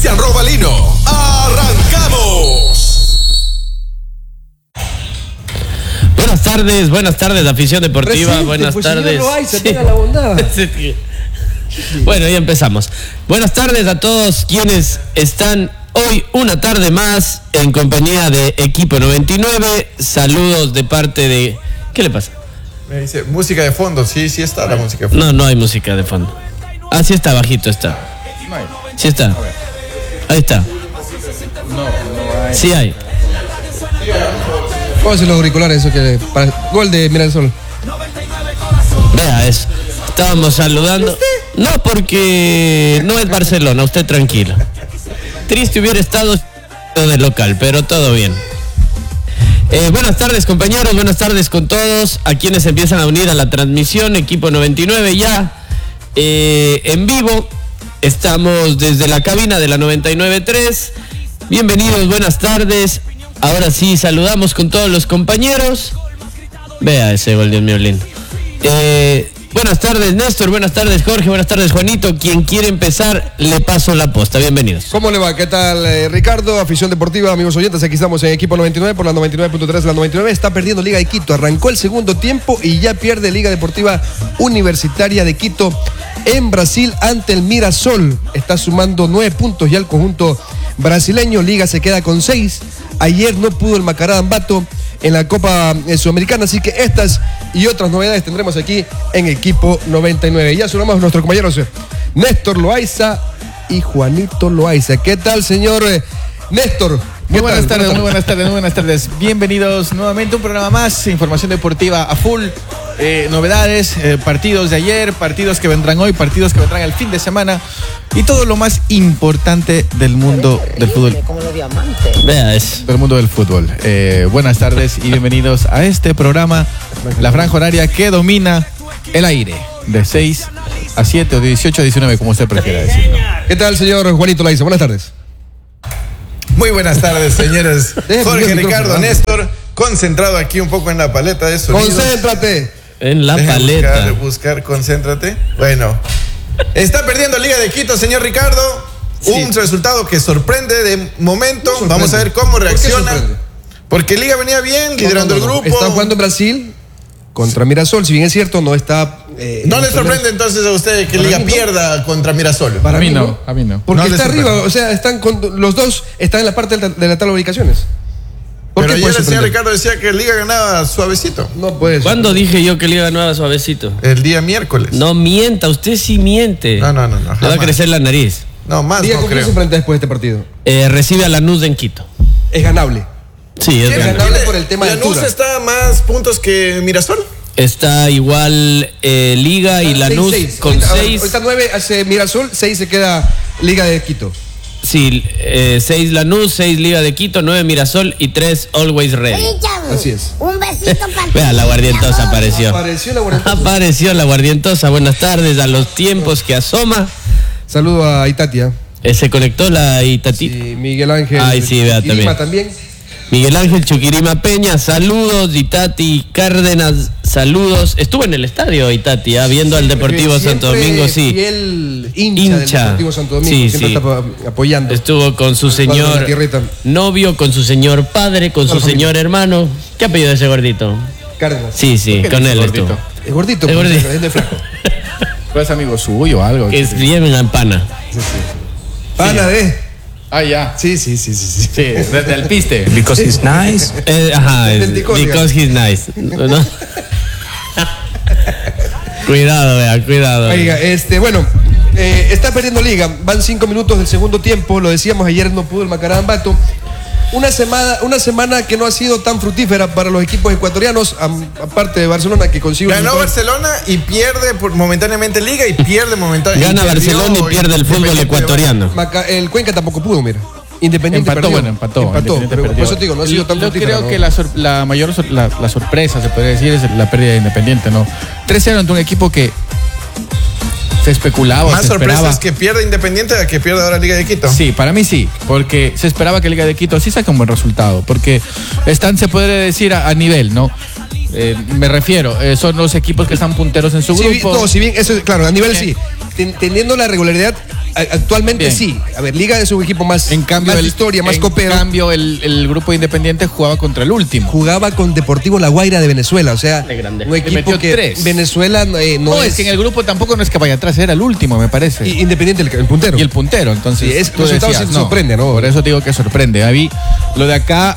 Cristian Robalino. ¡Arrancamos! Buenas tardes, afición deportiva. Presente, buenas pues, tardes. Señor Loaiza, tenga la bondad. Bueno, ya empezamos. Buenas tardes a todos quienes están hoy una tarde más en compañía de Equipo 99. Saludos de parte de... ¿Qué le pasa? Me dice, música de fondo, sí está la música de fondo. No hay música de fondo. Ah, sí está bajito, está. No hay. Sí está. Ahí está. No hay. Sí hay. Póngase los auriculares, eso que para gol de Mira el Sol. Vea eso. Estábamos saludando. No, porque no es Barcelona, usted tranquilo. Triste hubiera estado de local, pero todo bien. Buenas tardes, compañeros, buenas tardes con todos, a quienes empiezan a unir a la transmisión, Equipo 99 ya en vivo. Estamos desde la cabina de la 99.3. Bienvenidos, buenas tardes. Ahora sí, saludamos con todos los compañeros. Vea ese gol, Dios mío lindo. Buenas tardes, Néstor, buenas tardes, Jorge, buenas tardes, Juanito. Quien quiere empezar, le paso la posta. Bienvenidos. ¿Cómo le va? ¿Qué tal, Ricardo? Afición deportiva, amigos oyentes, aquí estamos en Equipo 99 por la 99.3. La 99 está perdiendo Liga de Quito. Arrancó el segundo tiempo y ya pierde Liga Deportiva Universitaria de Quito en Brasil ante el Mirasol. Está sumando 9 puntos ya el conjunto brasileño. Liga se queda con 6. Ayer no pudo el Macará Ambato en la Copa Sudamericana, así que estas y otras novedades tendremos aquí en Equipo 99. Ya sumamos a nuestros compañeros Néstor Loaiza y Juanito Loaiza. ¿Qué tal, señor Néstor? Muy buenas tardes. Bienvenidos nuevamente a un programa más, información deportiva a full, novedades, partidos de ayer, partidos que vendrán hoy, partidos que vendrán el fin de semana y todo lo más importante del mundo del fútbol. Como los diamantes. Vea eso. Del mundo del fútbol. Buenas tardes y bienvenidos a este programa, la franja horaria que domina el aire, de 6 a 7 o de 18 a 19, como usted prefiera decirlo. ¿Qué tal, señor Juanito Loaiza? Buenas tardes. Muy buenas tardes, señores. Jorge, el Ricardo, micrófono. Néstor, concentrado aquí un poco en la paleta de sonidos. Concéntrate. En la Deja paleta. buscar, concéntrate. Bueno, está perdiendo Liga de Quito, señor Ricardo. Sí. Un resultado que sorprende de momento. Sorprende. Vamos a ver cómo ¿Por qué reacciona. sorprende? Porque Liga venía bien, liderando el grupo. Está jugando en Brasil contra Mirasol. Si bien es cierto, no está... ¿No le sorprende entonces a usted que Para Liga mí no. pierda contra Mirasol? Para A mí mí no. Porque No le está sorprende. arriba, o sea, los dos están en la parte de la tabla de ubicaciones. ¿Por Pero qué ayer puede el señor sorprender? Ricardo decía que Liga ganaba suavecito. No puede ser. ¿Cuándo dije yo que Liga ganaba suavecito? El día miércoles. No mienta, usted sí miente. No, Le va a jamás. crecer la nariz. No, más Diga no con quién creo. se enfrenta después de este partido. Recibe a Lanús en Quito. Es ganable. Sí, es ¿Quién ganable. ganable por el tema de Lanús altura. está a más puntos que Mirasol. Está igual Liga y Lanús 6-6. con Ahorita- 6. Ahorita 9 hace Mirasol, 6 se queda Liga de Quito. Sí, 6 Lanús, 6 Liga de Quito, 9 Mirasol y 3 Always Ready. Así es. Un besito para Vea, la guardientosa apareció. Apareció la guardientosa. Apareció la guardientosa. Buenas tardes a los tiempos que asoma. Saludo a Itatia. Se conectó la Itatita. Y Miguel Ángel. Ay, sí, vea, y Lima también. también. Miguel Ángel Chuquirima Peña, saludos. Itati Cárdenas, saludos. Estuvo en el estadio Itati, viendo al Deportivo Siempre Santo Domingo, sí. Fiel hincha del Hincha. Deportivo Santo Domingo. Sí, Siempre sí. está apoyando. Estuvo con su Al cuadro de la señor tierrita. novio, con su señor padre, con su Toda la señor hermano. ¿Qué apellido ese gordito? Cárdenas. Sí, sí, ¿Por qué con dice él gordito? estuvo. Es gordito, Es pues, gordito. es de flaco. ¿Pues amigo suyo o algo? Que es bien en pana. Pana de. Ah, ya. Sí. Sí, desde el piste. Because he's nice. Ajá, es Identicosia. because he's nice. ¿No? Cuidado, vea, cuidado. Oiga, bueno, está perdiendo Liga. Van 5 minutos del segundo tiempo. Lo decíamos ayer, no pudo el Macará Ambato. Una semana que no ha sido tan fructífera para los equipos ecuatorianos, aparte de Barcelona, que consigue Ganó Barcelona y pierde momentáneamente Liga y pierde momentáneamente. Gana Barcelona y pierde el fútbol ecuatoriano. El Cuenca tampoco pudo, mira. Independiente Empató, perdió. empató. Pero Independiente por perdió. eso te digo, no ha sido tan Yo fructífera. creo ¿no? que la sorpresa, se podría decir, es la pérdida de Independiente, ¿no? 3-0 ante un equipo que se especulaba. Más se esperaba. sorpresas que pierde Independiente a que pierde ahora Liga de Quito. Sí, para mí sí, porque se esperaba que Liga de Quito sí saque un buen resultado, porque están, se podría decir, a nivel, ¿no? Me refiero, son los equipos que están punteros en su grupo. Si bien, eso, claro, a nivel sí. teniendo la regularidad, actualmente Bien. sí. A ver, Liga es un equipo más, En cambio, más de historia, más copero. En cambio, el grupo Independiente jugaba contra el último. Jugaba con Deportivo La Guaira de Venezuela, o sea, De grande. un Le equipo metió que 3. Venezuela no No, es que en el grupo tampoco no es que vaya atrás, era el último, me parece. Independiente el puntero. Y el puntero, entonces. Sí, es- tú resultado decías, sí sorprende, ¿no? Por eso digo que sorprende. A mí, lo de acá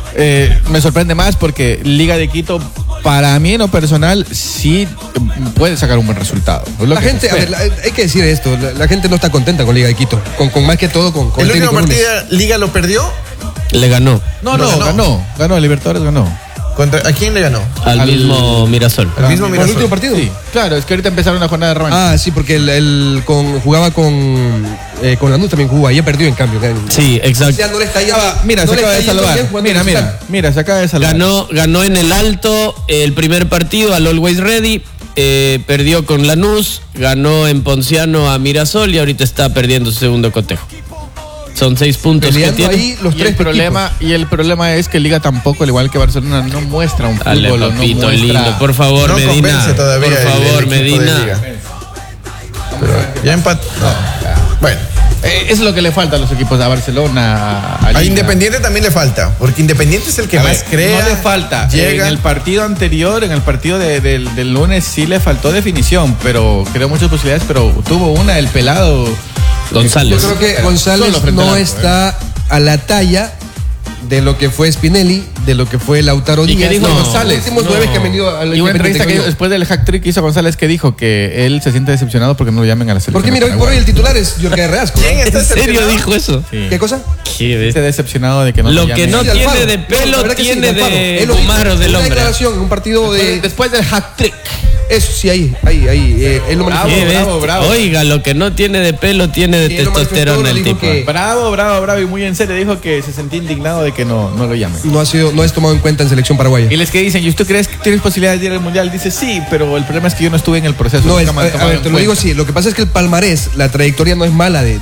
me sorprende más porque Liga de Quito, para mí en lo personal, sí puede sacar un buen resultado. Es lo La que gente, se a ver, espera. hay que decir esto, la gente no está contenta con Liga de Quito, con más que todo con El último técnico Núñez. partido Liga lo perdió. Le ganó No, no, ganó, Libertadores ganó. ¿A quién le ganó? al mismo Mirasol. Al mismo ¿Con el Mirasol. último partido? Sí, claro, es que ahorita empezaron una jornada de revancha. Ah, sí, porque jugaba con Lanús también jugaba, ya perdió en cambio. Sí, exacto. Ya no le está yendo, Mira, no se le acaba de está yendo salvar. bien jugando en Mira, se acaba de salvar. Ganó en el Alto el primer partido al Always Ready, perdió con Lanús, ganó en Ponciano a Mirasol y ahorita está perdiendo su segundo cotejo. Son 6 puntos que peleando tiene. ahí los Y tres el problema es que Liga tampoco, al igual que Barcelona, no muestra un Dale, fútbol. papito no muestra. lindo. Por favor, No Medina. convence todavía Por el favor, equipo de Medina. Liga. Pero ya empató. Bueno, Es lo que le falta a los equipos de Barcelona. a Liga. Independiente también le falta. Porque Independiente es el que A más ver, crea. no le falta. Llega. En el partido anterior, en el partido del lunes, sí le faltó definición, pero creó muchas posibilidades, pero tuvo una, el pelado. González. Yo creo que González Solo frente no al arco, está a la talla de lo que fue Spinelli, de lo que fue Lautaro ¿Y Díaz. qué dijo No, González? Los últimos 9 que han venido al Y una Independiente, entrevista que creo yo. después del hack trick que hizo González, que dijo que él se siente decepcionado porque no lo llamen a la selección. Porque mira, hoy de por hoy el Paraguay. titular es Jorge Reasco. ¿no? ¿Quién está ¿En serio decepcionado? dijo eso? Sí. ¿Qué cosa? Qué Está decepcionado de que no Lo lo que llamen. no Sí, Alfaro. tiene de No, pelo, la verdad que sí, tiene Alfaro. de Él lo dijo Gumaro en del una hombre. declaración en un partido de... Después del hack trick. Eso sí, ahí. Él lo manifestó. Qué Bravo, bestia. bravo. Oiga, lo que no tiene de pelo tiene de Sí, él lo testosterona manifestó, el dijo tipo. que- Bravo, y muy en serio dijo que se sentía indignado de que no lo llamen. No es tomado en cuenta en selección paraguaya. Y les que dicen, ¿y usted crees que tienes posibilidades de ir al mundial? Dice, sí, pero el problema es que yo no estuve en el proceso. No es, nunca me han a tomado ver, en te lo digo cuenta. así, lo que pasa es que el palmarés, la trayectoria no es mala de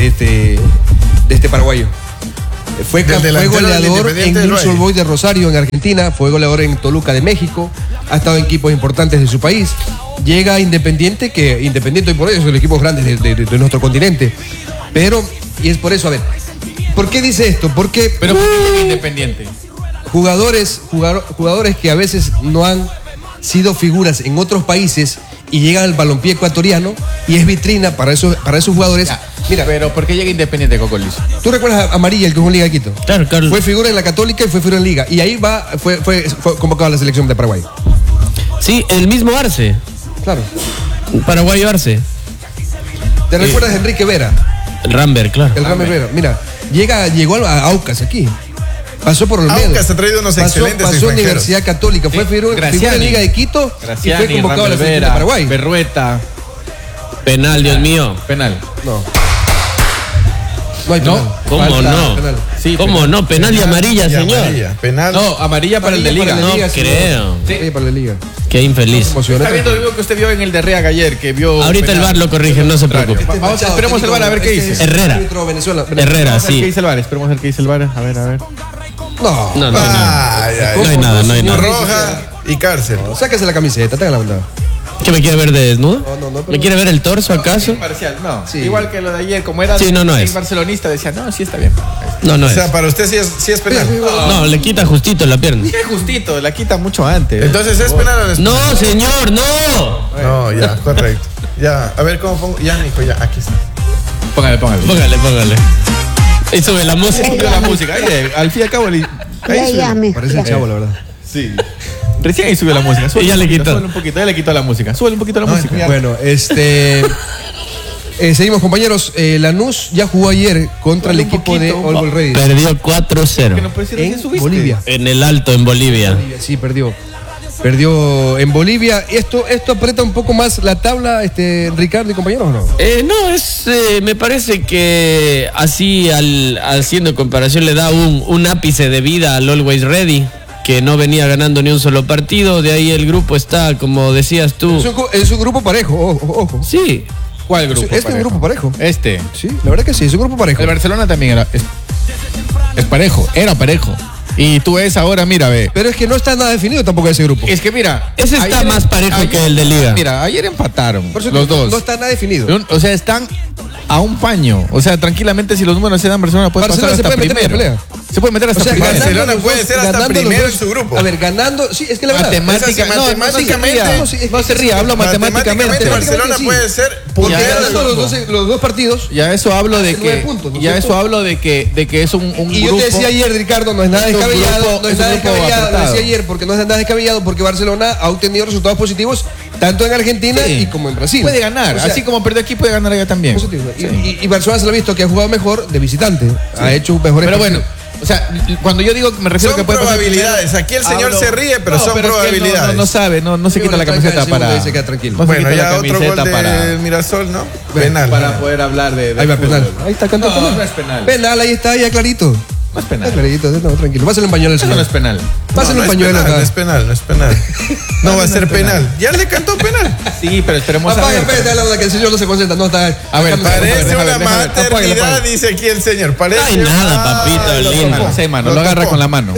este paraguayo. Fue Del delantero del goleador en Independiente del Newell's Valle. Boys de Rosario, en Argentina, fue goleador en Toluca de México, ha estado en equipos importantes de su país. Llega a Independiente, que Independiente hoy por hoy es uno de los equipos grandes de nuestro continente. Pero, y es por eso, a ver, ¿por qué dice esto? Porque Pero ¿por qué llega Independiente? jugadores que a veces no han sido figuras en otros países y llegan al balompié ecuatoriano y es vitrina para esos jugadores. Ya, Mira, pero ¿por qué llega Independiente, Coco Liz? tú recuerdas a Amarilla, el que jugó en Liga de Quito. Claro, claro. Fue figura en la Católica y fue figura en Liga. Y ahí fue convocado a la selección de Paraguay. Sí, el mismo Arce. Claro. Paraguayo Arce. ¿Te recuerdas de Enrique Vera? El Rambert, claro. El Rame Vera. Mira, llegó a Aucas aquí. Pasó por Olmedo. Aucas ha traído unos excelentes Pasó a extranjeros. Universidad Católica. Fue figura en Liga de Quito y fue convocado a la selección de Paraguay. Berrueta, Penal, Dios mío. penal. No. No hay No. penal. ¿Cómo Falta no? penal. Sí, ¿Cómo penal. no? Penal y amarilla, Y señor. amarilla, penal. No, amarilla para el de Amarilla Liga. para el de Liga, No señor. creo. Sí, para la Liga. Qué infeliz. Emocionante. Está viendo el video que usted vio en el de Reaga ayer, que vio... Ahorita el penal. VAR lo corrige, no se preocupe. Este es Vamos, Machado, esperemos el VAR a ver qué este dice. es Herrera. árbitro Venezuela. Herrera, Vamos a ver qué sí. dice el VAR, esperemos a ver qué dice el VAR. A ver. No. No, no, no. Ay, ay, No hay nada, no hay señor. nada. Roja y cárcel. Sáquese la camiseta, tenga la bondad. ¿Qué me quiere ver de desnudo? No, pero- ¿Me quiere ver el torso acaso? Parcial, no. Sí. Igual que lo de ayer, como era Sí, no es. barcelonista, decía, no, sí está bien. No, no O es. sea, para usted sí es penal. No, le quita justito la pierna. Qué justito, la quita mucho antes. Entonces, ¿es penal o no es penal? No, señor, no. No, ya, correcto. Ya, a ver cómo pongo. Ya, mijo, ya, aquí está. Póngale. Póngale. Y sube la música. Subió la música. Ahí, al fin y al cabo, ahí Ya subió. llame. Parece el chavo, la verdad. Sí. Recién ahí subió la música. Y ya le quitó. Súbele un poquito, ya le quitó la música. Súbele un poquito la música. Bueno, seguimos, compañeros. Lanús ya jugó ayer contra el Ponle un equipo de poquito. All Boys Ready Perdió Que no 4-0 puede ser recién en subiste. Bolivia. en el Alto, en Bolivia. Sí, perdió. Perdió en Bolivia. ¿Esto aprieta un poco más la tabla, Ricardo y compañeros o no? No, me parece que así, haciendo comparación, le da un ápice de vida al Always Ready, que no venía ganando ni un solo partido. De ahí el grupo está, como decías tú. Es un grupo parejo, ojo. Sí, ¿Cuál grupo? Este es un grupo parejo. Este. Sí, la verdad que sí, es un grupo parejo. El Barcelona también es parejo, era parejo. Y tú ves ahora, mira, ve. Pero es que no está nada definido tampoco ese grupo. Es que mira. Ese está ayer- más parejo que el de Liga. Mira, ayer empataron Por eso los dos. No está nada definido. O sea, están a un paño. O sea, tranquilamente, si los números se dan, Barcelona puede Barcelona pasar se hasta puede meter en la primero. Se puede meter hasta O sea, primero. ganando Barcelona los puede dos- ser hasta ganando los primero dos- en su grupo. A ver, ganando. Sí, es que la verdad. Matemáticamente. Matemáticamente- No se ría, hablo matemáticamente. Barcelona sí. puede ser Porque Ya, puntero ganando los dos partidos. Ya eso hablo de Hace 9 que. puntos, ¿no es Ya cierto? eso hablo de que es un Y yo grupo. te decía ayer, Ricardo, no es nada Es un descabellado. grupo- No es es un nada grupo descabellado. Lo apretado. decía ayer, porque no es nada descabellado, porque Barcelona ha obtenido resultados positivos tanto en Argentina Sí. y como en Brasil. Puede ganar. O sea, Así como perdió aquí, puede ganar allá también. positivo. Sí. Y Barcelona se lo ha visto que ha jugado mejor de visitante. Ha hecho mejores Pero bueno, partidos. o sea, cuando yo digo, me refiero Son que puede pasar probabilidades. primero, Aquí el señor hablo- se ríe, pero son es que él probabilidades. No sabe, no se Sí, quita la bueno, camiseta tranca, para. se queda tranquilo. no se Bueno, quita la ya otro camiseta gol de para. Mirasol, ¿no? Penal. Para poder hablar de. Ahí va, fútbol. penal. Ahí está cantando. No, no es penal. Penal, ahí está, ya clarito. No es penal. Está clarito, no, tranquilo. Pásale un pañuelo al Eso señor. no es penal. Pásale un no es pañuelo penal, acá. no es penal, no es penal. No va a ser penal. Ya le cantó penal. Sí, pero esperemos a Apaga, ver. espérate, habla, que el señor no se concentra. No está. A ver, Parece déjame una ver. maternidad, Apáguele. dice aquí el señor. Parece. No hay nada, papito, lo lindo. tocó. No sé, mano, lo agarra con la mano.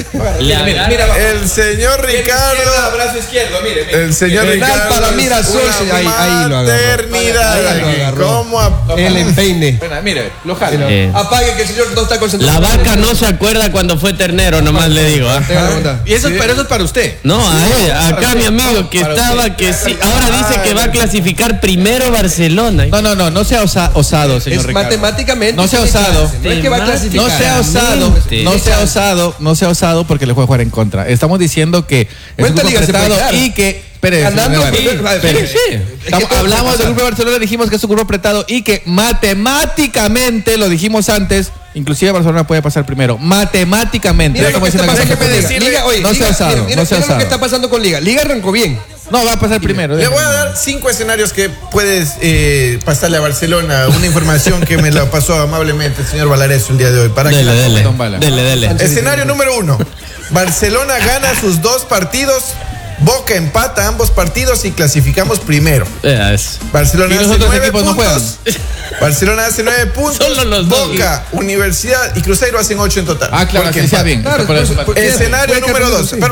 El señor Ricardo. brazo izquierdo, mire. El señor Penal Ricardo. para es Mirasol, una ahí lo agarró. maternidad. Ahí lo agarró. ¿Cómo? El empeine. Mire, lo jala. Apague que el señor no está concentrado. La vaca no se acuerda cuando fue ternero, nomás le digo. ¿Ah? Tenga cuenta. Y eso, pero eso es para usted. No, a él, acá mi amigo que para estaba, usted. que sí. Ahora dice que va a clasificar primero Barcelona. No sea osado, señor Es Ricardo. matemáticamente. No sea tiene osado. clase, No es que va a clasificar. No sea osado, no sea osado porque le puede jugar en contra. Estamos diciendo que es un ¿Cuánta grupo liga se puede apretado quedar? y que espere, Ganando, señor sí, Navarro, espere. sí. Es que todo Hablamos puede del pasar. grupo de Barcelona, dijimos que es un grupo apretado y que matemáticamente, lo dijimos antes, inclusive Barcelona puede pasar primero. Matemáticamente. Mira No lo que estamos está diciendo pasando que con se Liga. puede. Liga, oye, No sea Liga, osado, mira no sea lo que osado. está pasando con Liga. Liga arrancó bien. No, va a pasar primero. Le voy a dar 5 escenarios que puedes pasarle a Barcelona. Una información que me la pasó amablemente el señor Valareso el día de hoy. Para que Dele, la dele, Don Bala. dele. Escenario número 1. Barcelona gana sus 2 partidos. Boca empata ambos partidos y clasificamos primero. Barcelona ¿Y los hace otros 9 equipos no puntos. Barcelona hace 9 puntos. Solo los dos. Boca, Universidad y Cruzeiro hacen 8 en total. Ah, claro, Porque así sea empatan. bien. Claro, Por eso- pues, Escenario puede número quedar 2. sí.